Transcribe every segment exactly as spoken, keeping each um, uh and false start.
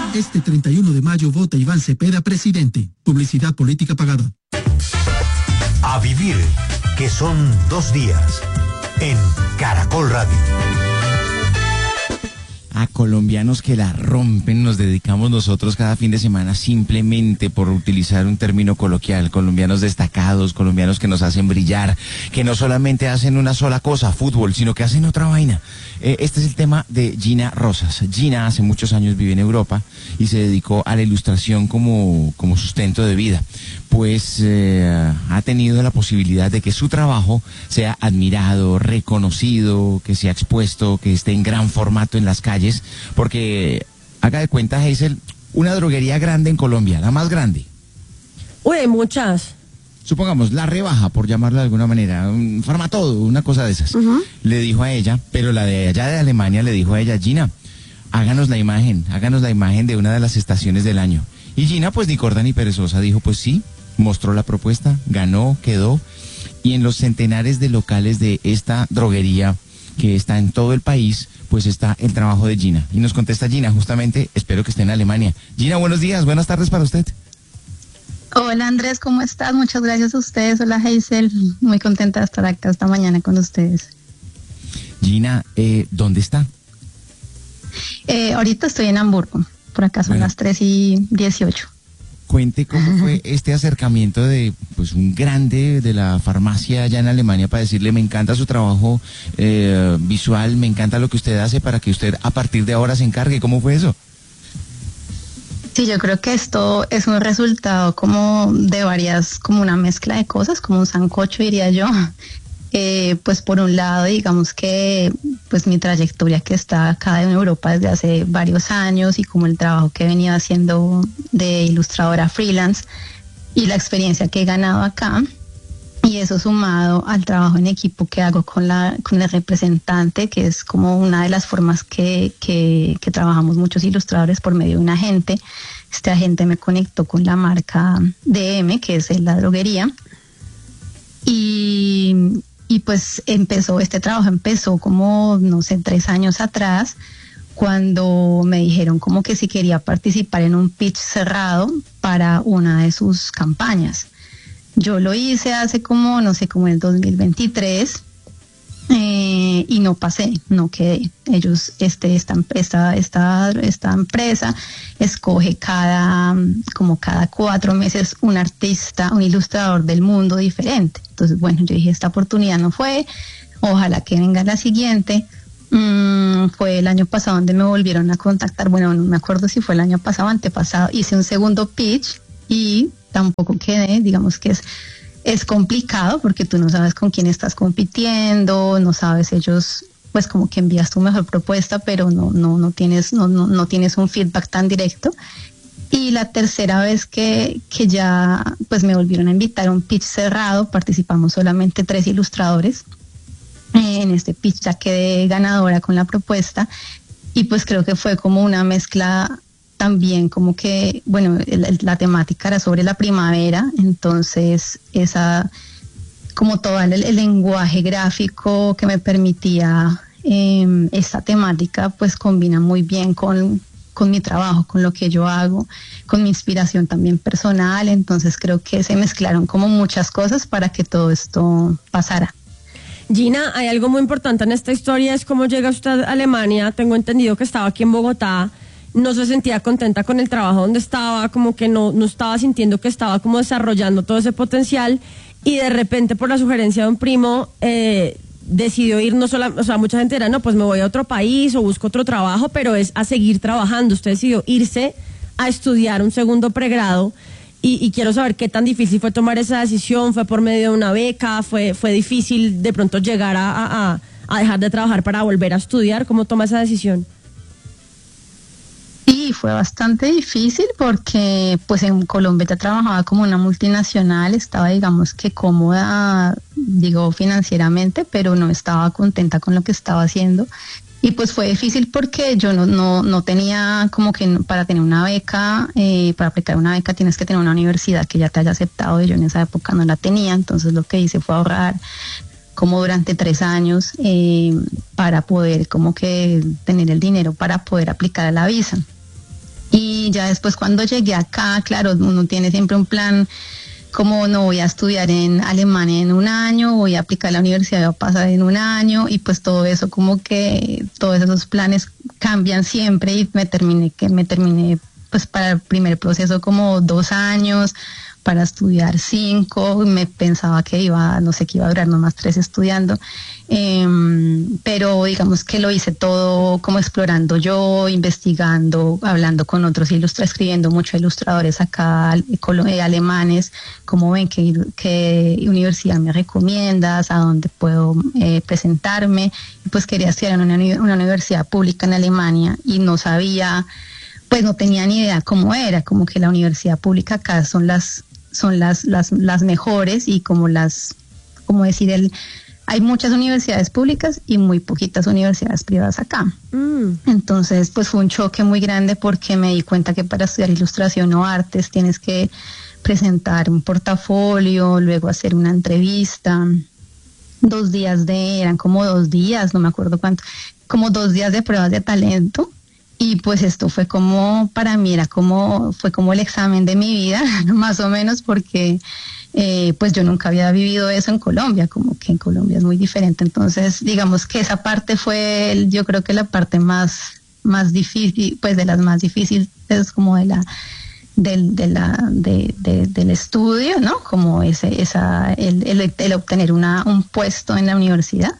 Este treinta y uno de mayo vota Iván Cepeda presidente. Publicidad política pagada. A vivir, que son dos días, en Caracol Radio. A colombianos que la rompen nos dedicamos nosotros cada fin de semana simplemente por utilizar un término coloquial. Colombianos destacados, colombianos que nos hacen brillar, que no solamente hacen una sola cosa, fútbol, sino que hacen otra vaina. Eh, este es el tema de Gina Rosas. Gina hace muchos años vive en Europa y se dedicó a la ilustración como, como sustento de vida. Pues eh, ha tenido la posibilidad de que su trabajo sea admirado, reconocido, que sea expuesto, que esté en gran formato en las calles, porque haga de cuenta, Hazel, una droguería grande en Colombia, la más grande. Uy, hay muchas. Supongamos, la Rebaja, por llamarla de alguna manera, un Farmatodo, una cosa de esas. Uh-huh. Le dijo a ella, pero la de allá de Alemania le dijo a ella, Gina, háganos la imagen, háganos la imagen de una de las estaciones del año. Y Gina, pues ni corta ni perezosa, dijo, pues sí, mostró la propuesta, ganó, quedó, y en los centenares de locales de esta droguería que está en todo el país, pues está el trabajo de Gina. Y nos contesta Gina, justamente, espero que esté en Alemania. Gina, buenos días, buenas tardes para usted. Hola Andrés, ¿cómo estás? Muchas gracias a ustedes. Hola Hazel, muy contenta de estar acá esta mañana con ustedes. Gina, eh, ¿dónde está? Eh, ahorita estoy en Hamburgo, por acá son bueno. las tres y dieciocho. Cuente cómo fue este acercamiento de pues un grande de la farmacia allá en Alemania para decirle, me encanta su trabajo eh, visual, me encanta lo que usted hace para que usted a partir de ahora se encargue. ¿Cómo fue eso? Sí, yo creo que esto es un resultado como de varias, como una mezcla de cosas, como un sancocho diría yo. Eh, pues por un lado, digamos que pues mi trayectoria que está acá en Europa desde hace varios años y como el trabajo que he venido haciendo de ilustradora freelance y la experiencia que he ganado acá, y eso sumado al trabajo en equipo que hago con la con el representante, que es como una de las formas que, que, que trabajamos muchos ilustradores por medio de un agente. Este agente me conectó con la marca D M, que es la droguería, y Y pues empezó, este trabajo empezó como, no sé, tres años atrás, cuando me dijeron como que si quería participar en un pitch cerrado para una de sus campañas. Yo lo hice hace como, no sé, como el dos mil veintitrés, eh, y no pasé, no quedé. Ellos, este, esta, esta, esta, esta empresa escoge cada, como cada cuatro meses un artista, un ilustrador del mundo diferente. Entonces, bueno, yo dije, esta oportunidad no fue, ojalá que venga la siguiente. Mm, fue el año pasado donde me volvieron a contactar, bueno, no me acuerdo si fue el año pasado o antepasado, hice un segundo pitch y tampoco quedé. Digamos que es, es complicado porque tú no sabes con quién estás compitiendo, no sabes, ellos pues como que envías tu mejor propuesta, pero no, no, no tienes, no, no, no tienes un feedback tan directo. Y la tercera vez que, que ya pues me volvieron a invitar a un pitch cerrado, participamos solamente tres ilustradores. Eh, en este pitch ya quedé ganadora con la propuesta y pues creo que fue como una mezcla también, como que, bueno, el, la temática era sobre la primavera, entonces esa, como todo el, el lenguaje gráfico que me permitía eh, esta temática, pues combina muy bien con con mi trabajo, con lo que yo hago, con mi inspiración también personal. Entonces creo que se mezclaron como muchas cosas para que todo esto pasara. Gina, hay algo muy importante en esta historia, es cómo llega usted a Alemania. Tengo entendido que estaba aquí en Bogotá, no se sentía contenta con el trabajo donde estaba, como que no, no estaba sintiendo que estaba como desarrollando todo ese potencial, y de repente por la sugerencia de un primo eh, decidió ir, no solo, o sea, mucha gente dirá, no, pues me voy a otro país o busco otro trabajo, pero es a seguir trabajando. Usted decidió irse a estudiar un segundo pregrado y, y quiero saber qué tan difícil fue tomar esa decisión. ¿Fue por medio de una beca? ¿Fue, fue difícil de pronto llegar a, a, a dejar de trabajar para volver a estudiar? ¿Cómo toma esa decisión? Sí, fue bastante difícil porque pues en Colombia ya trabajaba como una multinacional, estaba digamos que cómoda, digo financieramente, pero no estaba contenta con lo que estaba haciendo. Y pues fue difícil porque yo no, no, no tenía como que para tener una beca, eh, para aplicar una beca tienes que tener una universidad que ya te haya aceptado, y yo en esa época no la tenía. Entonces lo que hice fue ahorrar como durante tres años eh, para poder como que tener el dinero para poder aplicar a la visa. Y Y ya después cuando llegué acá, claro, uno tiene siempre un plan, como no voy a estudiar en Alemania en un año, voy a aplicar a la universidad, voy a pasar en un año, y pues todo eso como que, todos esos planes cambian siempre, y me terminé, que me terminé pues para el primer proceso como dos años, para estudiar cinco, me pensaba que iba, no sé, que iba a durar nomás tres estudiando, eh, pero digamos que lo hice todo como explorando yo, investigando, hablando con otros ilustradores, escribiendo muchos ilustradores acá, eh, alemanes, cómo ven, qué, qué universidad me recomiendas, a dónde puedo eh, presentarme, y pues quería estudiar en una, una universidad pública en Alemania, y no sabía, pues no tenía ni idea cómo era, como que la universidad pública acá son las son las, las, las mejores, y como las, como decir, el, hay muchas universidades públicas y muy poquitas universidades privadas acá. Mm. Entonces, pues fue un choque muy grande, porque me di cuenta que para estudiar ilustración o artes tienes que presentar un portafolio, luego hacer una entrevista, dos días de, eran como dos días, no me acuerdo cuánto, como dos días de pruebas de talento. Y pues esto fue como, para mí era como, fue como el examen de mi vida, más o menos, porque eh, pues yo nunca había vivido eso en Colombia, como que en Colombia es muy diferente. Entonces, digamos que esa parte fue, yo creo que la parte más, más difícil, pues de las más difíciles, como de la, del, de la, de, de, del estudio, ¿no? Como ese, esa, el, el, el obtener una, un puesto en la universidad.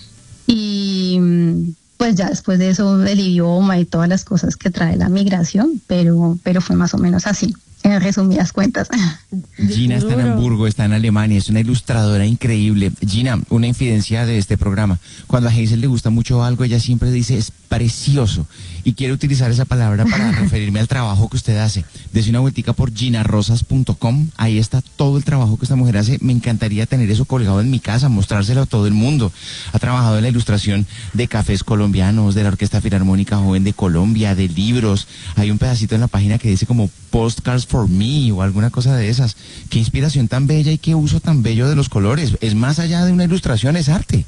Y pues ya después de eso, el idioma y todas las cosas que trae la migración, pero, pero fue más o menos así, en resumidas cuentas. Gina está en Hamburgo, está en Alemania, es una ilustradora increíble. Gina, una infidencia de este programa. Cuando a Hazel le gusta mucho algo, ella siempre dice, es precioso. Y quiero utilizar esa palabra para referirme al trabajo que usted hace. Dese una vueltica por gina rosas punto com, ahí está todo el trabajo que esta mujer hace. Me encantaría tener eso colgado en mi casa, mostrárselo a todo el mundo. Ha trabajado en la ilustración de cafés colombianos, de la Orquesta Filarmónica Joven de Colombia, de libros. Hay un pedacito en la página que dice como Postcards for Me o alguna cosa de esas. Qué inspiración tan bella y qué uso tan bello de los colores. Es más allá de una ilustración, es arte.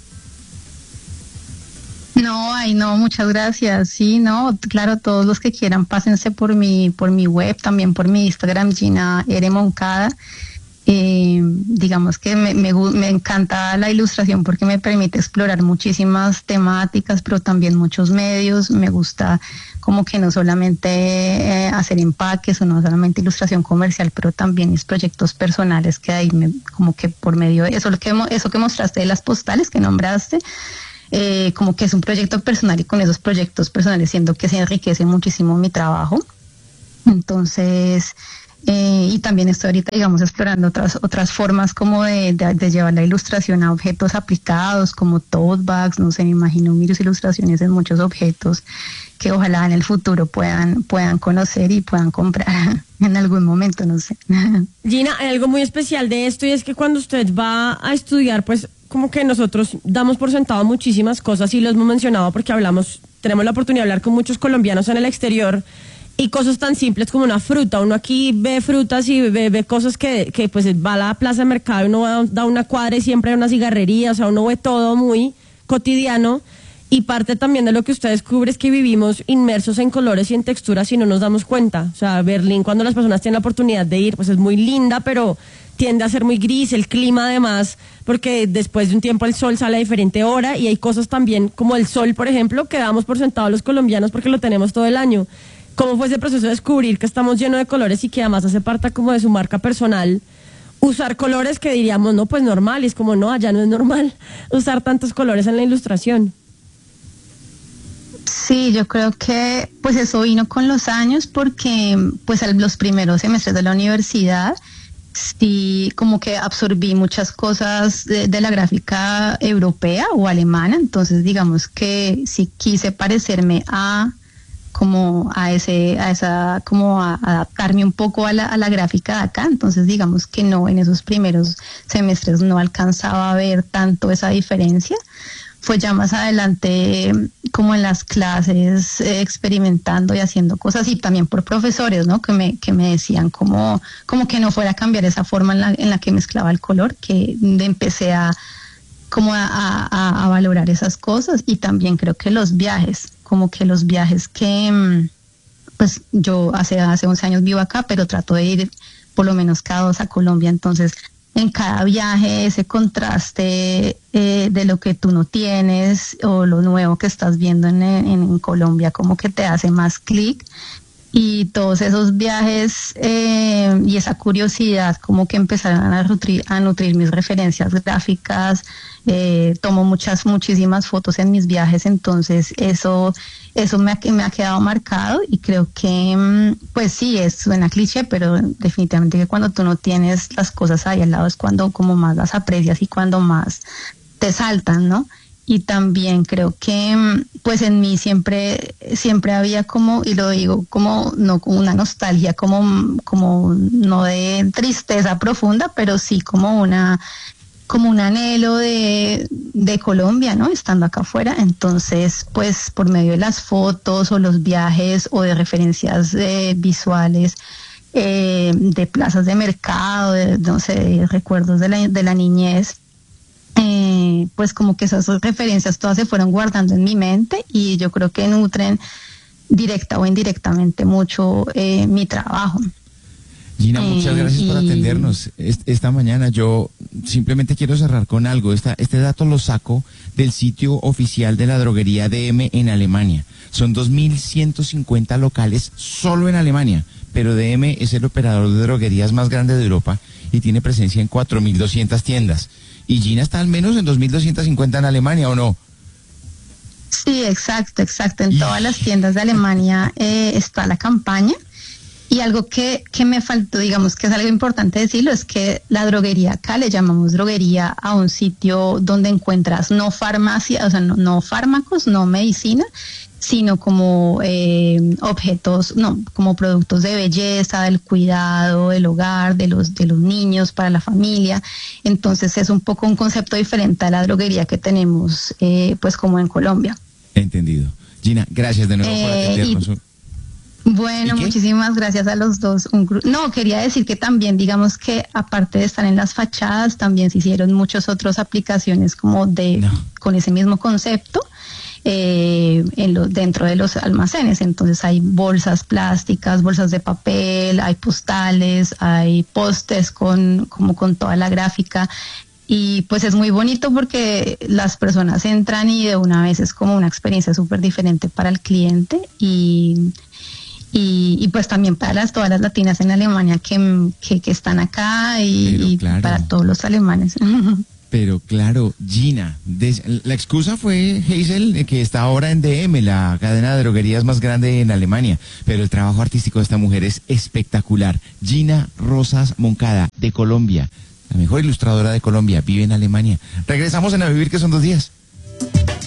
No, ay no, muchas gracias. Sí, no, claro, todos los que quieran pásense por mi, por mi web, también por mi Instagram, Gina R. Moncada. Eh, digamos que me, me, me encanta la ilustración porque me permite explorar muchísimas temáticas, pero también muchos medios. Me gusta como que no solamente eh, hacer empaques o no solamente ilustración comercial, pero también mis proyectos personales, que ahí me, como que por medio de eso, lo que, eso que mostraste de las postales que nombraste, Eh, como que es un proyecto personal, y con esos proyectos personales siento que se enriquece muchísimo mi trabajo. Entonces, eh, y también estoy ahorita, digamos, explorando otras otras formas como de, de, de llevar la ilustración a objetos aplicados, como tote bags, no sé, me imagino mis ilustraciones en muchos objetos que ojalá en el futuro puedan, puedan conocer y puedan comprar en algún momento, no sé. Gina, hay algo muy especial de esto, y es que cuando usted va a estudiar, pues como que nosotros damos por sentado muchísimas cosas, y lo hemos mencionado porque hablamos, tenemos la oportunidad de hablar con muchos colombianos en el exterior, y cosas tan simples como una fruta. Uno aquí ve frutas y ve, ve cosas que, que pues va a la plaza de mercado, uno da, da una cuadra y siempre hay una cigarrería, o sea, uno ve todo muy cotidiano. Y parte también de lo que usted descubre es que vivimos inmersos en colores y en texturas y no nos damos cuenta. O sea, Berlín, cuando las personas tienen la oportunidad de ir, pues es muy linda, pero tiende a ser muy gris, el clima además, porque después de un tiempo el sol sale a diferente hora, y hay cosas también como el sol, por ejemplo, que damos por sentado los colombianos porque lo tenemos todo el año. ¿Cómo fue ese proceso de descubrir que estamos llenos de colores y que además hace parte como de su marca personal? Usar colores que diríamos, no, pues normal, y es como, no, allá no es normal usar tantos colores en la ilustración. Sí, yo creo que pues eso vino con los años, porque pues en los primeros semestres de la universidad sí como que absorbí muchas cosas de, de la gráfica europea o alemana. Entonces digamos que sí quise parecerme a como a ese a esa como a, a adaptarme un poco a la, a la gráfica de acá. Entonces digamos que no, en esos primeros semestres no alcanzaba a ver tanto esa diferencia. Fue ya más adelante, como en las clases, eh, experimentando y haciendo cosas, y también por profesores, ¿no? Que me que me decían como como que no fuera a cambiar esa forma en la en la que mezclaba el color, que empecé a como a, a, a valorar esas cosas. Y también creo que los viajes, como que los viajes que pues yo hace, hace once años vivo acá, pero trato de ir por lo menos cada dos a Colombia. Entonces, en cada viaje, ese contraste eh, de lo que tú no tienes o lo nuevo que estás viendo en, en, en Colombia, como que te hace más clic. Y todos esos viajes eh, y esa curiosidad como que empezaron a nutrir, a nutrir mis referencias gráficas. Eh, tomo muchas, muchísimas fotos en mis viajes, entonces eso, eso me ha, me ha quedado marcado, y creo que, pues sí, es, suena cliché, pero definitivamente que cuando tú no tienes las cosas ahí al lado es cuando como más las aprecias y cuando más te saltan, ¿no? Y también creo que pues en mí siempre siempre había como, y lo digo como no como una nostalgia, como como no de tristeza profunda, pero sí como una como un anhelo de, de Colombia, ¿no? Estando acá afuera. Entonces, pues por medio de las fotos o los viajes o de referencias eh, visuales, eh, de plazas de mercado, de, no sé, de recuerdos de la, de la niñez, Eh, pues como que esas referencias todas se fueron guardando en mi mente, y yo creo que nutren directa o indirectamente mucho eh, mi trabajo. Gina, muchas gracias eh, y... por atendernos esta mañana. Yo simplemente quiero cerrar con algo. Esta, este dato lo saco del sitio oficial de la droguería D M en Alemania. Son dos mil ciento cincuenta locales solo en Alemania, pero D M es el operador de droguerías más grande de Europa y tiene presencia en cuatro mil doscientas tiendas. Y Gina está al menos en dos mil doscientos cincuenta en Alemania, ¿o no? Sí, exacto, exacto. En y... todas las tiendas de Alemania eh, está la campaña. Y algo que, que me faltó, digamos que es algo importante decirlo, es que la droguería acá le llamamos droguería a un sitio donde encuentras no farmacia, o sea, no, no fármacos, no medicina, sino como eh, objetos, no, como productos de belleza, del cuidado, del hogar, de los, de los niños, para la familia. Entonces es un poco un concepto diferente a la droguería que tenemos, eh, pues como en Colombia. Entendido. Gina, gracias de nuevo eh, por atendernos. Y, bueno, muchísimas gracias a los dos. Un gru- no, quería decir que también, digamos que aparte de estar en las fachadas, también se hicieron muchas otras aplicaciones como de, no. con ese mismo concepto. Eh, en lo, dentro de los almacenes. Entonces hay bolsas plásticas, bolsas de papel, hay postales, hay pósters con, como con toda la gráfica, y pues es muy bonito porque las personas entran y de una vez es como una experiencia súper diferente para el cliente, y Y, y pues también para las, todas las latinas en Alemania que, que, que están acá, y, claro, y para todos los alemanes. Pero claro, Gina, des, la excusa fue Hazel, que está ahora en D M, la cadena de droguerías más grande en Alemania, pero el trabajo artístico de esta mujer es espectacular. Gina Rosas Moncada, de Colombia, la mejor ilustradora de Colombia, vive en Alemania. Regresamos en A Vivir, que son dos días.